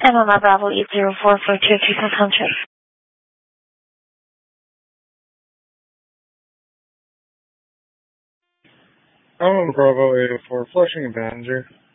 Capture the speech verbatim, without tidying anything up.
And on our Bravo eight zero four for two three consumption. I'm on Bravo eight oh four, Flushing and Banninger.